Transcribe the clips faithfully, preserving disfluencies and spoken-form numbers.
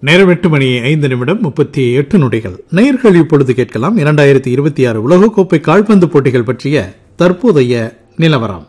நேரம் எட்டு மணி ஐந்து நிமிடம் முப்பத்தி எட்டு நொடிகள். நேயர்கள் இப்பொழுது கேட்கலாம் இரண்டாயிரத்தி இருபத்தி ஆறு உலகக்கோப்பை கால்பந்து போட்டிகள் பற்றிய தற்போதைய நிலவரம்.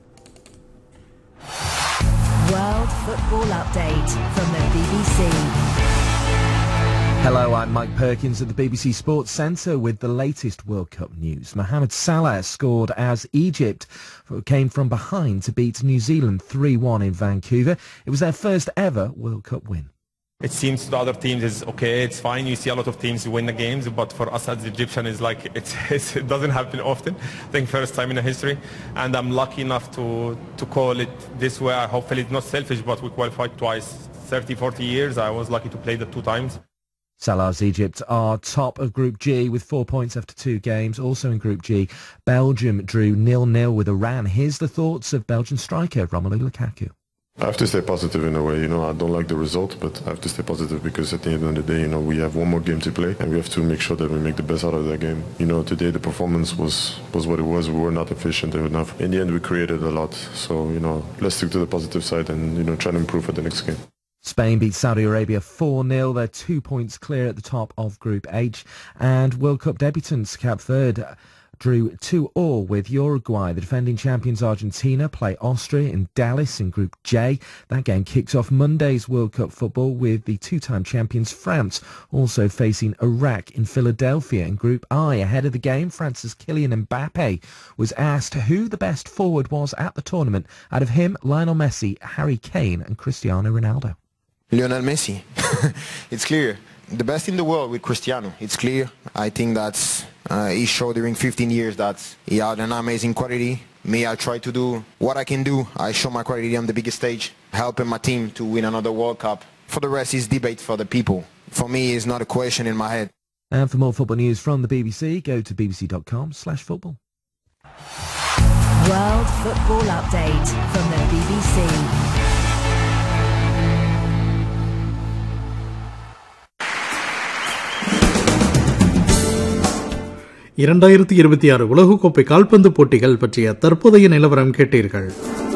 World Football Update from the B B C. Hello, I'm Mike Perkins at the B B C Sports Centre with the latest World Cup news. Mohamed Salah scored as Egypt came from behind to beat New Zealand three one in Vancouver. It was their first ever World Cup win. It seems to the other teams is okay, it's fine. You see a lot of teams win the games, but for us as Egyptian, it's like it's, it's, it doesn't happen often. I think first time in the history, and I'm lucky enough to to call it this way. Hopefully, it's not selfish, but we qualified twice, thirty, forty years. I was lucky to play the two times. Salah's Egypt are top of Group G with four points after two games. Also in Group G, Belgium drew nil nil with Iran. Here's the thoughts of Belgian striker Romelu Lukaku. I have to stay positive in a way, you know, I don't like the result, but I have to stay positive because at the end of the day, you know, we have one more game to play and we have to make sure that we make the best out of that game. You know, today the performance was, was what it was. We were not efficient enough. In the end, we created a lot. So, you know, let's stick to the positive side and, you know, try to improve for the next game. Spain beat Saudi Arabia four nil. They're two points clear at the top of Group H. And World Cup debutants Cape Verde drew two all with Uruguay. The defending champions Argentina play Austria in Dallas in Group J. That game kicks off Monday's World Cup football with the two-time champions France also facing Iraq in Philadelphia in Group I. Ahead of the game, France's Kylian Mbappe was asked who the best forward was at the tournament. Out of him, Lionel Messi, Harry Kane and Cristiano Ronaldo. Lionel Messi. It's clear. The best in the world with Cristiano. It's clear. I think that's uh, he showed during fifteen years that he had an amazing quality. Me, I try to do what I can do. I show my quality on the biggest stage, helping my team to win another World Cup. For the rest, it's debate for the people. For me, it's not a question in my head. And for more football news from the B B C, go to bbc.com slash football. World Football Update from the B B C. இரண்டாயிரத்தி இருபத்தி ஆறு உலகக்கோப்பை கால்பந்து போட்டிகள் பற்றிய தற்போதைய நிலவரம் கேட்டீர்கள்.